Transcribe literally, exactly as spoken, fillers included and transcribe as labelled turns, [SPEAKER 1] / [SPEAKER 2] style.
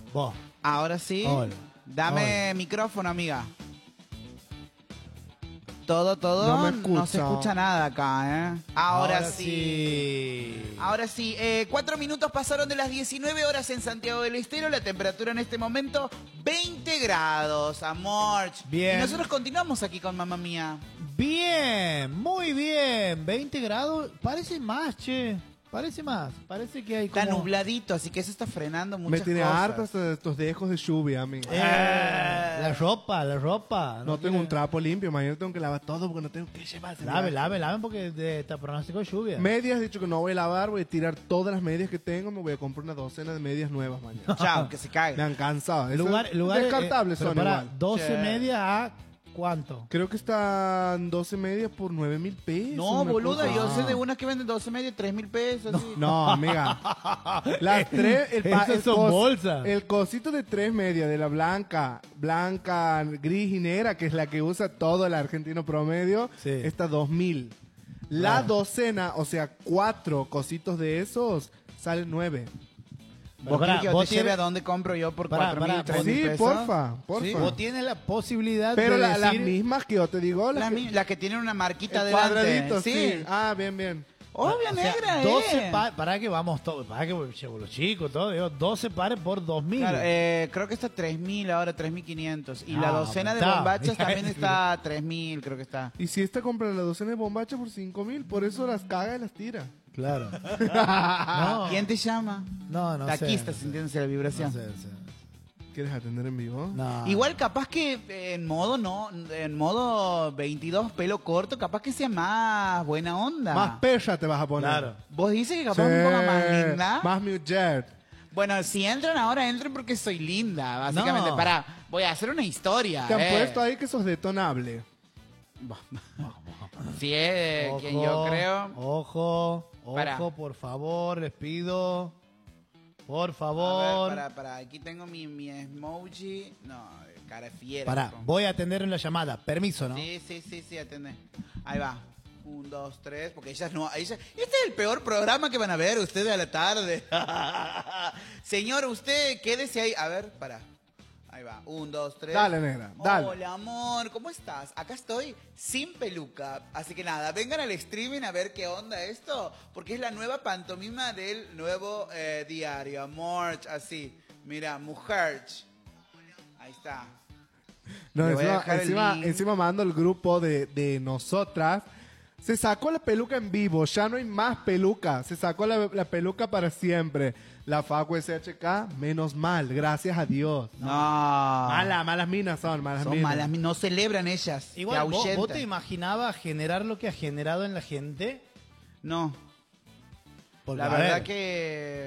[SPEAKER 1] Vos.
[SPEAKER 2] Ahora sí.
[SPEAKER 1] Hola.
[SPEAKER 2] Dame
[SPEAKER 1] Hola.
[SPEAKER 2] micrófono, amiga. Todo, todo.
[SPEAKER 3] No me
[SPEAKER 2] No se
[SPEAKER 3] escucha.
[SPEAKER 2] escucha nada acá, ¿eh? Ahora,
[SPEAKER 1] Ahora
[SPEAKER 2] sí.
[SPEAKER 1] sí.
[SPEAKER 2] Ahora sí. Eh, cuatro minutos pasaron de las diecinueve horas en Santiago del Estero. La temperatura en este momento, veinte grados, amor.
[SPEAKER 1] Bien.
[SPEAKER 2] Y nosotros continuamos aquí con Mamá Mía.
[SPEAKER 1] Bien, muy bien. veinte grados. Parece más, che. Parece más. Parece que hay como...
[SPEAKER 2] Está nubladito, así que eso está frenando muchas
[SPEAKER 3] Me tiene
[SPEAKER 2] cosas.
[SPEAKER 3] harto estos, estos dejos de lluvia, amigo.
[SPEAKER 1] Eh, la ropa, la ropa.
[SPEAKER 3] No tengo
[SPEAKER 1] quiere-
[SPEAKER 3] un trapo limpio, mañana tengo que lavar todo porque no tengo que llevar.
[SPEAKER 1] Lave, lave, lave porque de- está pronóstico de lluvia.
[SPEAKER 3] Medias, he dicho que no voy a lavar, voy a tirar todas las medias que tengo, me voy a comprar una docena de medias nuevas mañana.
[SPEAKER 2] Chao, que se
[SPEAKER 3] Me
[SPEAKER 2] cague.
[SPEAKER 3] han cansado. Eso
[SPEAKER 1] Lugar,
[SPEAKER 3] es
[SPEAKER 1] lugar,
[SPEAKER 3] descartables
[SPEAKER 1] eh, pero
[SPEAKER 3] son
[SPEAKER 1] pará,
[SPEAKER 3] igual.
[SPEAKER 1] doce
[SPEAKER 2] Che.
[SPEAKER 1] media a ¿cuánto?
[SPEAKER 3] Creo que están doce medias por nueve mil pesos.
[SPEAKER 2] No,
[SPEAKER 3] una
[SPEAKER 2] boluda,
[SPEAKER 3] cosa.
[SPEAKER 2] yo sé de unas que venden doce media, tres mil pesos. así.
[SPEAKER 3] No, amiga. Las tres, el, pa-
[SPEAKER 1] Esas
[SPEAKER 3] el
[SPEAKER 1] son
[SPEAKER 3] cos-
[SPEAKER 1] bolsas.
[SPEAKER 3] El cosito de tres medias de la blanca, blanca, gris y negra, que es la que usa todo el argentino promedio,
[SPEAKER 1] Sí.
[SPEAKER 3] está dos mil. La
[SPEAKER 1] Claro.
[SPEAKER 3] docena, o sea, cuatro cositos de esos, salen nueve.
[SPEAKER 2] ¿Vos
[SPEAKER 1] Pará,
[SPEAKER 2] querés que yo
[SPEAKER 1] vos
[SPEAKER 2] te lleve
[SPEAKER 1] tienes-
[SPEAKER 2] a dónde compro yo por
[SPEAKER 1] Pará,
[SPEAKER 2] cuatro mil,
[SPEAKER 1] pará,
[SPEAKER 2] tres mil
[SPEAKER 3] Sí,
[SPEAKER 2] pesos?
[SPEAKER 3] porfa, porfa.
[SPEAKER 2] Sí.
[SPEAKER 1] Vos tienes la posibilidad
[SPEAKER 3] Pero
[SPEAKER 1] de
[SPEAKER 3] la- las
[SPEAKER 1] decir...
[SPEAKER 3] mismas que yo te digo, las
[SPEAKER 2] Las
[SPEAKER 3] que-
[SPEAKER 2] mi- las que tienen una marquita
[SPEAKER 3] el
[SPEAKER 2] delante.
[SPEAKER 3] cuadradito,
[SPEAKER 2] sí.
[SPEAKER 3] sí. Ah, bien, bien.
[SPEAKER 2] Obvio,
[SPEAKER 1] O sea,
[SPEAKER 2] negra,
[SPEAKER 1] doce
[SPEAKER 2] eh.
[SPEAKER 1] pa- para que vamos todos, para que llevo los chicos, todo, digo, doce pares por dos mil.
[SPEAKER 2] Claro, eh, creo que está tres mil ahora, tres mil quinientos. Y la
[SPEAKER 1] Ah,
[SPEAKER 2] docena de
[SPEAKER 1] está.
[SPEAKER 2] bombachas también está a tres mil, creo que está.
[SPEAKER 3] Y si esta compra la docena de bombacha por cinco mil, por eso las caga y las tira.
[SPEAKER 1] Claro. no,
[SPEAKER 2] ¿Quién te llama?
[SPEAKER 1] no, no
[SPEAKER 2] Aquí
[SPEAKER 1] sé,
[SPEAKER 2] está
[SPEAKER 1] no sé.
[SPEAKER 2] sintiéndose la vibración.
[SPEAKER 1] No sé, no sé.
[SPEAKER 3] ¿Quieres atender en vivo?
[SPEAKER 1] No.
[SPEAKER 2] Igual capaz que eh, en modo no, en modo veintidós pelo corto, capaz que sea más buena onda.
[SPEAKER 3] Más perra te vas a poner.
[SPEAKER 1] Claro.
[SPEAKER 2] Vos dices que capaz
[SPEAKER 3] Sí.
[SPEAKER 2] me ponga más linda.
[SPEAKER 3] Más mujer.
[SPEAKER 2] Bueno, si entran ahora, entren porque soy linda, básicamente.
[SPEAKER 1] No.
[SPEAKER 2] Pará, voy a hacer una historia.
[SPEAKER 3] Te han
[SPEAKER 2] eh.
[SPEAKER 3] puesto ahí que sos detonable.
[SPEAKER 2] Si es
[SPEAKER 1] Ojo,
[SPEAKER 2] quien yo creo.
[SPEAKER 1] Ojo, ojo,
[SPEAKER 2] Pará.
[SPEAKER 1] por favor, les pido. Por
[SPEAKER 2] A
[SPEAKER 1] favor.
[SPEAKER 2] ver, para, para, aquí tengo mi, mi emoji. No, cara fiera.
[SPEAKER 1] Pará,
[SPEAKER 2] Con-
[SPEAKER 1] voy a atender en la llamada. Permiso, ¿no?
[SPEAKER 2] Sí, sí, sí, sí, atendé. Ahí va. Un, dos, tres, porque ellas no... Ellas, este es el peor programa que van a ver ustedes a la tarde. Señor, usted quédese ahí. A ver, para. Ahí va. Un, dos, tres.
[SPEAKER 3] Dale, negra, dale.
[SPEAKER 2] Hola, amor. ¿Cómo estás? Acá estoy sin peluca. Así que nada, vengan al streaming a ver qué onda esto. Porque es la nueva pantomima del nuevo eh, diario. Amor, así. Mira, mujer. Ahí está.
[SPEAKER 3] No,
[SPEAKER 2] Le voy a
[SPEAKER 3] encima,
[SPEAKER 2] dejar el
[SPEAKER 3] encima,
[SPEAKER 2] link.
[SPEAKER 3] encima mando el grupo de, de nosotras. Se sacó la peluca en vivo, ya no hay más peluca. Se sacó la, la peluca para siempre. La Facu S H K, menos mal, gracias a Dios.
[SPEAKER 2] No.
[SPEAKER 3] Mala, malas minas son, malas
[SPEAKER 2] Son
[SPEAKER 3] minas.
[SPEAKER 2] malas, no celebran ellas.
[SPEAKER 1] Igual,
[SPEAKER 2] te
[SPEAKER 1] ¿vos, vos
[SPEAKER 2] ahuyentan.
[SPEAKER 1] te imaginabas generar lo que ha generado en la gente?
[SPEAKER 2] No,
[SPEAKER 1] Porque,
[SPEAKER 2] la
[SPEAKER 1] a
[SPEAKER 2] verdad
[SPEAKER 1] ver,
[SPEAKER 2] que